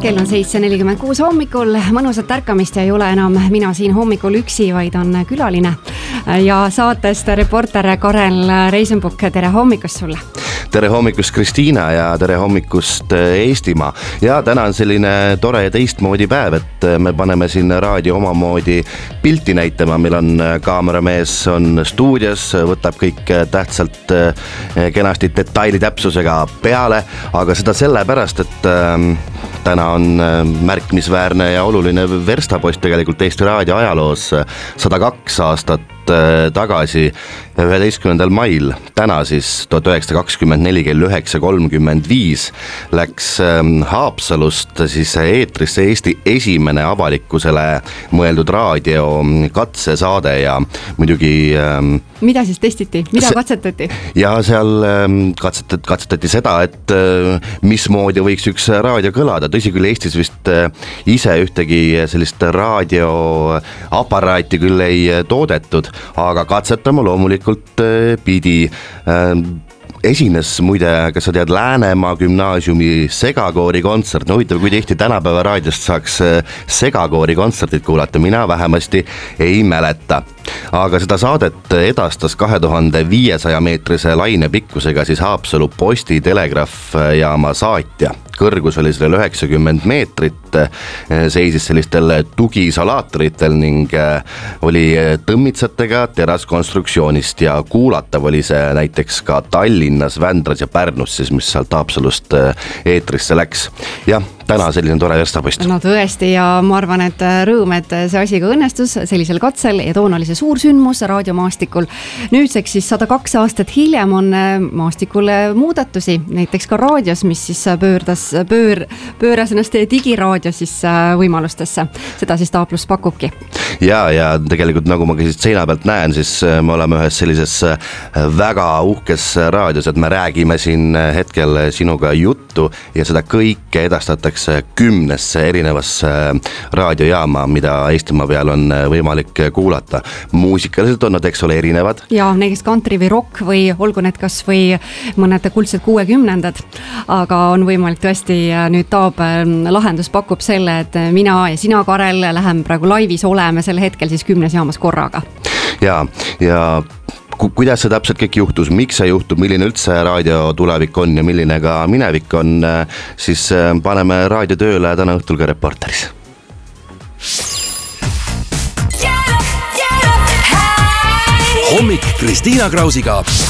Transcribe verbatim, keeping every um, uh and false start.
kell on seitse nelikümmend kuus hommikul, mõnusat ärkamist ja ei ole enam mina siin hommikul üksi, vaid on külaline ja saatest reporter Karel Reisenbuk, tere hommikust sulle! Tere hommikust Kristiina ja tere hommikust Eestimaa ja täna on selline tore teistmoodi päev, et me paneme siin raadio omamoodi pilti näitama, meil on kaameramees on stuudios, võtab kõik tähtsalt kenasti detaili täpsusega peale, aga seda sellepärast, et täna on märkimisväärne ja oluline verstapost tegelikult Eesti raadio ajaloos sada kaks aastat tagasi üheteistkümnendal mail, täna siis tuhat üheksasada kakskümmend neli kell üheksa kolmkümmend viis läks Haapsalust siis eetrisse Eesti esimene avalikkusele mõeldud raadio katsesaade ja muidugi mida siis testiti, mida see, katsetati? Ja seal katsetati, katsetati seda, et mismoodi võiks üks raadio kõlada, tõsi küll Eestis vist ise ühtegi sellist raadioaparaati küll ei toodetud, aga katsetama loomulikult pidi. Esines muide, kas sa tead, Läänemaa gümnaasiumi segakoori kontsert, no huvitav, kui tihti tänapäeva raadiost saaks segakoori kontsertit kuulata, mina vähemasti ei mäleta. Aga seda saadet edastas kahe tuhande viiesaja meetrise laine pikkusega siis Haapsalu Posti telegraafjaama saatja. Kõrgus oli sellel üheksakümmend meetrit, seisis sellistel tugisalaatoritel ning oli tõmmitsatega teraskonstruktsioonist ja kuulatav oli see näiteks ka Tallinnas, Vändras ja Pärnus, siis mis sealt Haapsalust eetrisse läks. Ja täna selline tore verstapost. No tõesti ja ma arvan, et rõõm, et see asi ka õnnestus sellisel katsel ja toona oli see suur sündmus raadiomaastikul. Nüüdseks siis sada kaks aastat hiljem on maastikul muudatusi, näiteks ka raadios, mis siis pöördas, pöör, pööras ennast digiraadio siis võimalustesse. Seda siis Taaplus pakubki. Ja, ja tegelikult nagu ma ka seina pealt näen, siis me oleme ühes sellises väga uhkes raadios, et me räägime siin hetkel sinuga juttu ja seda kõike edastatakse kümnesse erinevasse raadiojaama, mida Eestimaa peal on võimalik kuulata. Muusikaliselt on nad, eks ole, erinevad. Ja näiteks country või rock või olgu need kas või mõned kuldsed kuuekümnendad, aga on võimalik tõesti nüüd Taab lahendus pakub selle, et mina ja sina, Karel, läheme praegu laivis, oleme sel hetkel siis kümnes jaamas korraga. Ja, ja kuidas see täpselt kõik juhtus, miks see juhtub, milline üldse raadio tulevik on ja milline ka minevik on, siis paneme raadio tööle täna õhtul ka Reporteris. Hommik Kristiina Krausiga